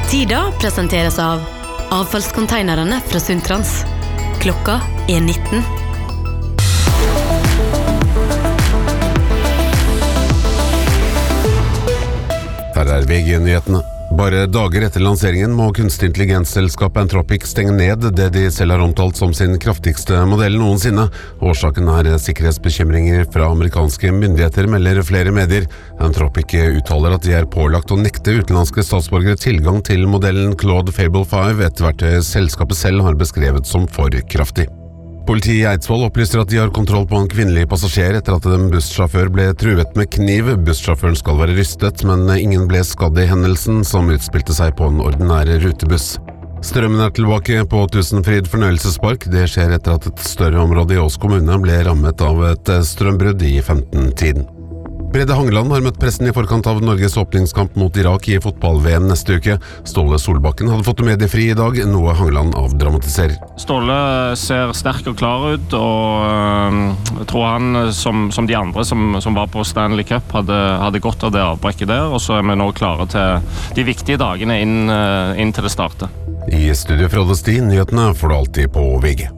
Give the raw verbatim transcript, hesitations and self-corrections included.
Tida presenteres av avfallskonteinerne fra Sundtrans. Klokka er nitten. Her er V G-nyhetene. Bare dager etter lanseringen må kunstig intelligensselskapet Anthropic stenge ned det de selv har omtalt som sin kraftigste modell noensinne. Årsaken er sikkerhetsbekymringer fra amerikanske myndigheter, melder flere medier. Anthropic uttaler at de er pålagt å nekte utenlandske statsborgere tilgang til modellen Claude Fable fem, et verktøy selskapet selv har beskrevet som for kraftig. Politiet i Eidsvoll opplyser at de har kontroll på en kvinnelig passasjer etter at en bussjåfør ble truet med kniv. Bussjåføren skal være rystet, men ingen ble skadd i hendelsen, som utspilte seg på en ordinær rutebuss. Strømmen er tilbake på Tusenfryd fornøyelsespark. Det skjer etter at et større område i Ås kommune ble rammet av et strømbrudd i femten-tiden. Brede Hangeland har møtt pressen i forkant av Norges åpningskamp mot Irak i fotball-V M neste uke. Ståle Solbakken hadde fått mediefri i dag, noe Hangeland avdramatiserer. Ståle ser sterk og klar ut, og jeg tror han, som, som de andre som, som var på Stanley Cup, hadde, hadde godt av det avbrekket der, og så er vi nå klare til de viktige dagene inn, inn til det starter. I studio Frode Stien, nyhetene får du alltid på V G.